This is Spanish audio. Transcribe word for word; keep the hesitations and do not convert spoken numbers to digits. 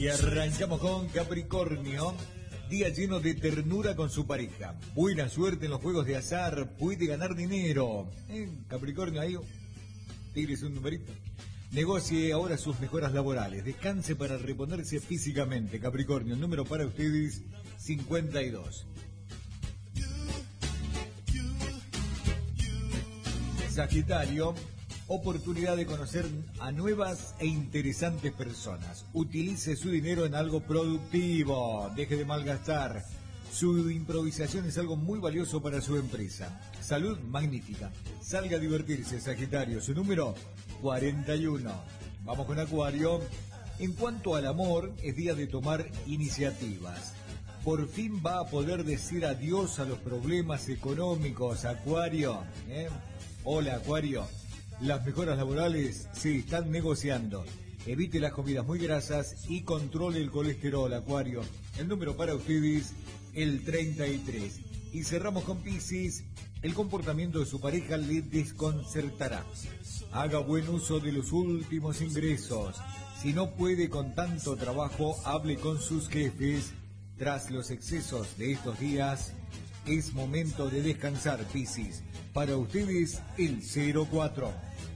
Y arrancamos con Capricornio, día lleno de ternura con su pareja. Buena suerte en los juegos de azar, puede ganar dinero. ¿Eh? Capricornio, ahí, tires un numerito. Negocie ahora sus mejoras laborales, descanse para reponerse físicamente. Capricornio, el número para ustedes, cincuenta y dos. Sagitario, oportunidad de conocer a nuevas e interesantes personas. Utilice su dinero en algo productivo, deje de malgastar. Su improvisación es algo muy valioso para su empresa. Salud magnífica. Salga a divertirse, Sagitario. Su número, cuarenta y uno. Vamos con Acuario. En cuanto al amor, es día de tomar iniciativas. Por fin va a poder decir adiós a los problemas económicos, Acuario. ¿Eh? Hola, Acuario. Las mejoras laborales se están negociando. Evite las comidas muy grasas y controle el colesterol, Acuario. El número para ustedes, el treinta y tres. Y cerramos con Piscis. El comportamiento de su pareja le desconcertará. Haga buen uso de los últimos ingresos. Si no puede con tanto trabajo, hable con sus jefes. Tras los excesos de estos días, es momento de descansar, Piscis. Para ustedes, el cero cuatro.